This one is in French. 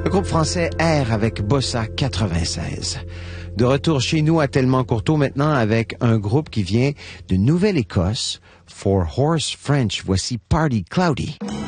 Le groupe français R avec Bossa 96. De retour chez nous à Tellement Courteau maintenant avec un groupe qui vient de Nouvelle-Écosse, For Horse French. Voici Party Cloudy.